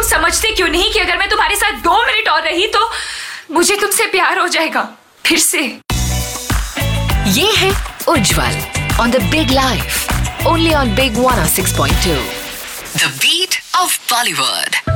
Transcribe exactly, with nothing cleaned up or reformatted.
तुम समझते क्यों नहीं कि अगर मैं तुम्हारे साथ दो मिनट और रही तो मुझे तुमसे प्यार हो जाएगा फिर से। ये है उज्जवल on the Big Life, only on Big one oh six point two. The beat of Bollywood.